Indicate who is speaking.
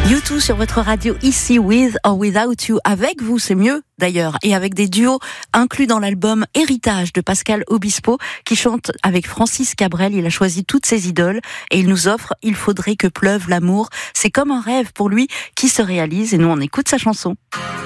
Speaker 1: U2 sur votre radio ici, With or Without You. Avec vous, c'est mieux d'ailleurs. Et avec des duos inclus dans l'album Héritage de Pascal Obispo, qui chante avec Francis Cabrel. Il a choisi toutes ses idoles et il nous offre Il faudrait que pleuve l'amour. C'est comme un rêve pour lui qui se réalise et nous on écoute sa chanson.